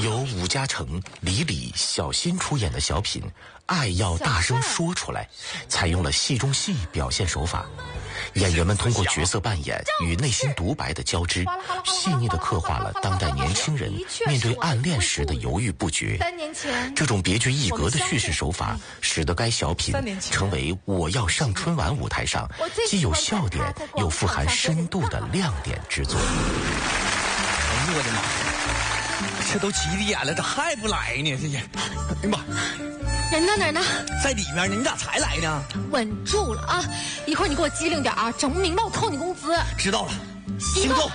由吴嘉诚、李李、小新出演的小品《爱要大声说出来》，采用了戏中戏表现手法。演员们通过角色扮演与内心独白的交织，细腻地刻画了当代年轻人面对暗恋时的犹豫不决。 3年前， 这种别具一格的叙事手法，使得该小品成为我要上春晚舞台上既有笑点又富含深度的亮点之作。 哎呦我的妈！这都几点了，这还不来呢？这些，哎呀妈！ 人在哪儿呢？ 在里面呢，你咋才来呢？ 稳住了啊！一会儿你给我机灵点啊，整不明白我扣你工资。 知道了，行动。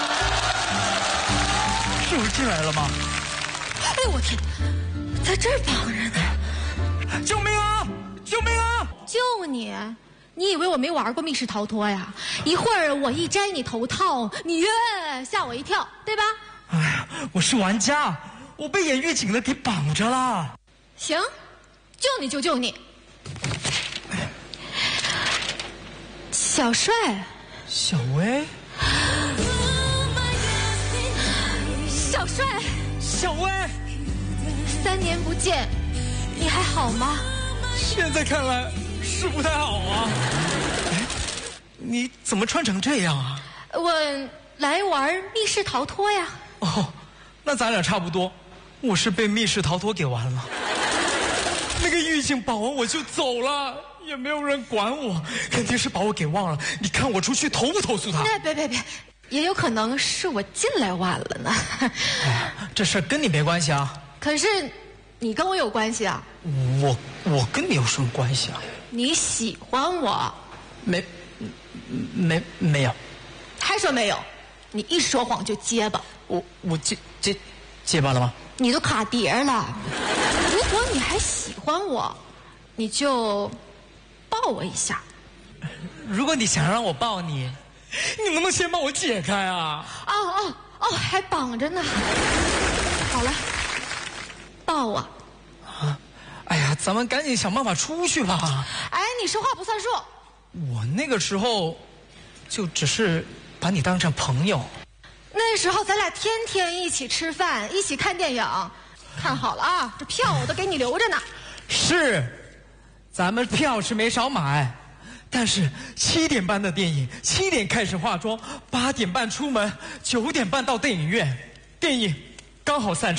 是不是进来了吗？ 哎呦我天，在这儿绑着呢！ 救命啊！救命啊！ 救你！你以为我没玩过密室逃脱呀？一会儿我一摘你头套，你吓我一跳，对吧？ 哎呀，我是玩家，我被演狱警的给绑着了。 行。救你就救你，小帅， 小薇， 小帅， 小薇 ，3年不见，你还好吗？ 现在看来是不太好啊。哎，你怎么穿成这样啊？ 我来玩密室逃脱呀。 哦，那咱俩差不多，我是被密室逃脱给玩了。那个狱警绑完我就走了，也没有人管我，肯定是把我给忘了。你看我出去投不投诉他？ 别，也有可能是我进来晚了呢。 哎，这事儿跟你没关系啊。 可是你跟我有关系啊。 我跟你有什么关系啊？ 你喜欢我？ 没有。 还说没有？你一说谎就结巴。 我结巴了吗？ 你都卡碟了。如果你还喜欢我，你就抱我一下。 如果你想让我抱你，你能不能先帮我解开啊？ 哦，还绑着呢。好了，抱我。 啊！哎呀，咱们赶紧想办法出去吧。 哎，你说话不算数。 我那个时候就只是把你当成朋友。 那时候咱俩天天一起吃饭，一起看电影。看好了啊，这票我都给你留着呢。 是，咱们票是没少买，但是7点半的电影，7点开始化妆，8点半出门，9点半到电影院，电影刚好散场。